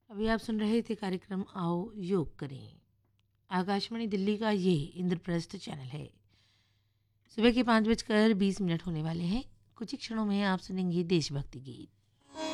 अभी आप सुन रहे थे कार्यक्रम आओ योग करें। आकाशवाणी दिल्ली का ये इंद्रप्रस्थ चैनल है। सुबह के 5:20 होने वाले हैं। कुछ ही क्षणों में आप सुनेंगे देशभक्ति गीत।